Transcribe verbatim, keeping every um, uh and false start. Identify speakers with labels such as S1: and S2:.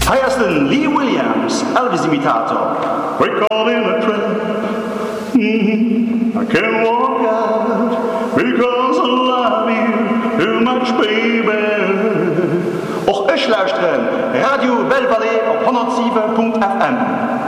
S1: Heiersten Lee Williams, Elvis-Imitator.
S2: We're caught in a trap. Mm-hmm. I can't walk out because I love you too much, baby.
S1: Och ech lauschtren, Radio Belle Vallée op honderd sieben Punkt F M.